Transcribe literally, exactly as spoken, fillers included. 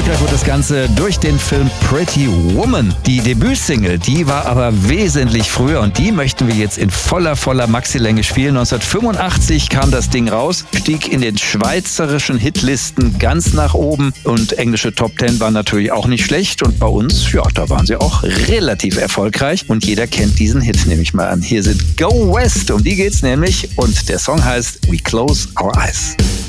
erfolgreich wurde das Ganze durch den Film Pretty Woman. Die Debütsingle, die war aber wesentlich früher und die möchten wir jetzt in voller, voller Maxilänge spielen. neunzehnhundertfünfundachtzig kam das Ding raus, stieg in den schweizerischen Hitlisten ganz nach oben und englische Top Ten waren natürlich auch nicht schlecht und bei uns, ja, da waren sie auch relativ erfolgreich und jeder kennt diesen Hit, nehme ich mal an. Hier sind Go West, um die geht's nämlich und der Song heißt We Close Our Eyes.